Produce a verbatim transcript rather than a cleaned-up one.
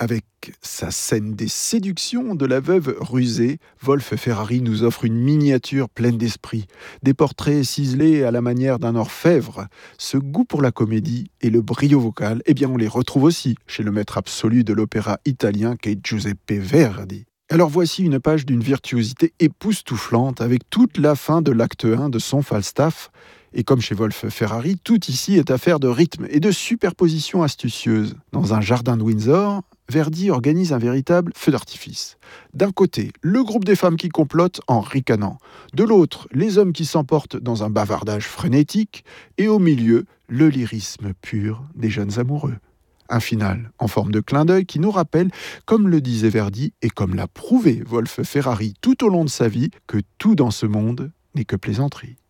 Avec sa scène des séductions de la veuve rusée, Wolf Ferrari nous offre une miniature pleine d'esprit, des portraits ciselés à la manière d'un orfèvre. Ce goût pour la comédie et le brio vocal, eh bien on les retrouve aussi chez le maître absolu de l'opéra italien qu'est Giuseppe Verdi. Alors voici une page d'une virtuosité époustouflante avec toute la fin de l'acte un de son Falstaff. Et comme chez Wolf Ferrari, tout ici est affaire de rythme et de superposition astucieuse. Dans un jardin de Windsor, Verdi organise un véritable feu d'artifice. D'un côté, le groupe des femmes qui complotent en ricanant. De l'autre, les hommes qui s'emportent dans un bavardage frénétique. Et au milieu, le lyrisme pur des jeunes amoureux. Un final en forme de clin d'œil qui nous rappelle, comme le disait Verdi et comme l'a prouvé Wolf Ferrari tout au long de sa vie, que tout dans ce monde n'est que plaisanterie.